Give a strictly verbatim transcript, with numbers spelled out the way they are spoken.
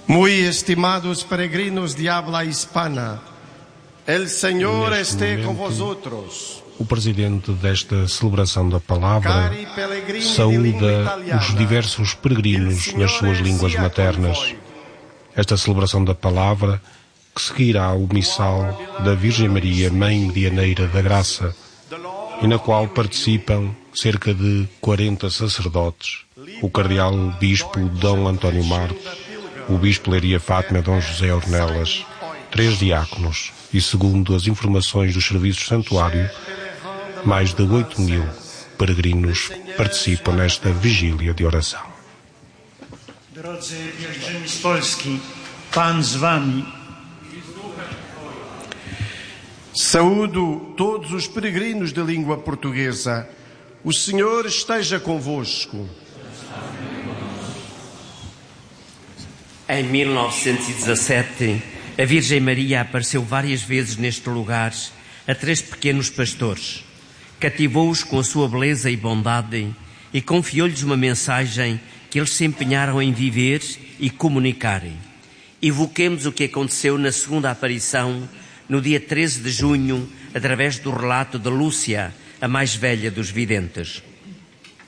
Muy estimados peregrinos de habla hispana, el Señor Neste esté momento, con vosotros. O presidente desta celebração da palavra saúda os diversos peregrinos nas suas línguas maternas. Esta celebração da palavra, que seguirá o missal da Virgem Maria, Mãe Medianeira da Graça, e na qual participam cerca de quarenta sacerdotes, o cardeal bispo Dom António Martos, o bispo Leiria Fátima Dom José Ornelas, três diáconos e, segundo as informações dos serviços de santuário, mais de oito mil peregrinos participam nesta vigília de oração. Drodzy pielgrzymi z Polski, Pan z wami. Saúdo todos os peregrinos da língua portuguesa. O Senhor esteja convosco. Em mil novecentos e dezassete, a Virgem Maria apareceu várias vezes neste lugar a três pequenos pastores. Cativou-os com a sua beleza e bondade e confiou-lhes uma mensagem que eles se empenharam em viver e comunicarem. Evoquemos o que aconteceu na segunda aparição, no dia treze de junho, através do relato de Lúcia, a mais velha dos videntes.